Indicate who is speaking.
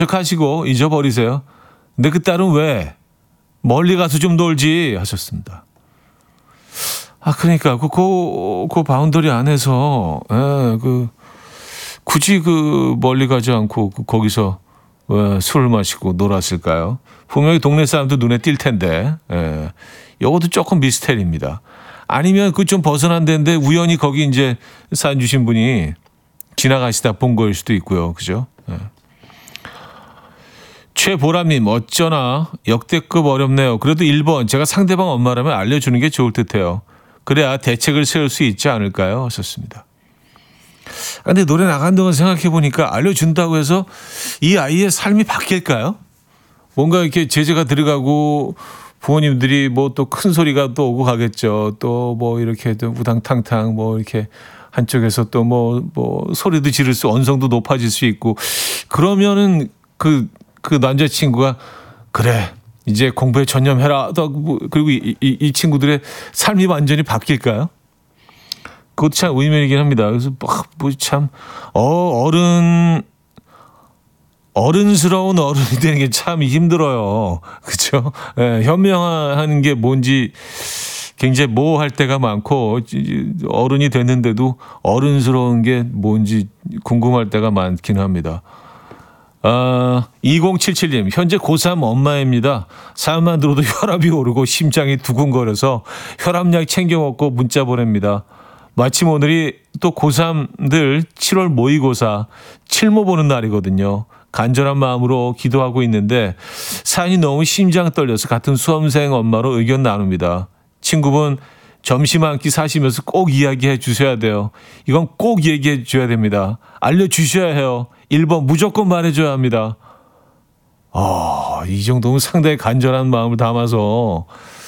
Speaker 1: 하시고 잊어버리세요. 근데 그 딸은 왜 멀리 가서 좀 놀지 하셨습니다. 그러니까 그 바운더리 안에서 굳이 멀리 가지 않고 거기서 왜 술을 마시고 놀았을까요? 분명히 동네 사람도 눈에 띌 텐데. 이것도 조금 미스테리입니다. 아니면 그 좀 벗어난 데인데 우연히 거기 이제 사연 주신 분이 지나가시다 본 거일 수도 있고요. 그죠? 최보람님, 어쩌나 역대급 어렵네요. 그래도 1번, 제가 상대방 엄마라면 알려주는 게 좋을 듯해요. 그래야 대책을 세울 수 있지 않을까요? 하셨습니다. 근데 노래 나간 동안 생각해보니까 알려준다고 해서 이 아이의 삶이 바뀔까요? 뭔가 이렇게 제재가 들어가고 부모님들이 뭐 또 큰 소리가 또 오고 가겠죠. 또 뭐 이렇게 또 우당탕탕 뭐 이렇게 한쪽에서 또 뭐 소리도 지를 수, 언성도 높아질 수 있고 그러면은 그 남자친구가 그래 이제 공부에 전념해라. 그리고 이 친구들의 삶이 완전히 바뀔까요? 그것도 참 의문이긴 합니다. 그래서 참 어른스러운 어른이 되는 게 참 힘들어요. 그렇죠? 현명하는 게 뭔지 굉장히 모호할 때가 많고 어른이 됐는데도 어른스러운 게 뭔지 궁금할 때가 많긴 합니다. 2077님, 현재 고3 엄마입니다. 사연만 들어도 혈압이 오르고 심장이 두근거려서 혈압약 챙겨 먹고 문자 보냅니다. 마침 오늘이 또 고3들 7월 모의고사 칠모 보는 날이거든요. 간절한 마음으로 기도하고 있는데 사연이 너무 심장 떨려서 같은 수험생 엄마로 의견 나눕니다. 친구분 점심 한 끼 사시면서 꼭 이야기해 주셔야 돼요. 이건 꼭 얘기해 줘야 됩니다. 알려주셔야 해요. 1번 무조건 말해줘야 합니다. 이 정도면 상당히 간절한 마음을 담아서